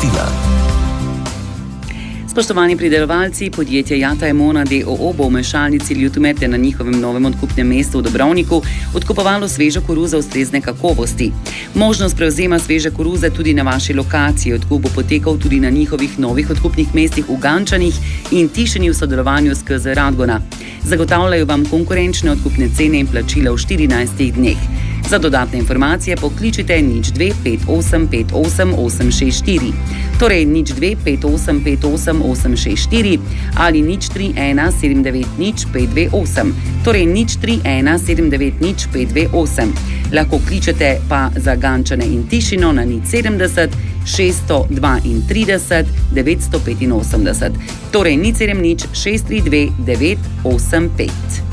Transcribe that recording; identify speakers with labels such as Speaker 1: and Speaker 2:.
Speaker 1: obvestila.
Speaker 2: Spoštovani pridelovalci, podjetje Jata Emona d.o.o. bo v mešalnici Ljutomete na njihovem novem odkupnem mestu v Dobrovniku odkupovalo svežo koruzo ustrezne kakovosti. Možnost prevzema sveže koruze tudi na vaši lokaciji. Odkup bo potekal tudi na njihovih novih odkupnih mestih v Gančanih in Tišini v sodelovanju s KZ Radgona. Zagotavljajo vam konkurenčne odkupne cene in plačila v 14 dneh. Za dodatne informacije pokličite 02 58 58 864, torej 02 58 58 864 ali 031 790 528, torej 031 790 528. Lahko kličete pa za Gančane in Tišino na 070 632 985, torej 070 632 985.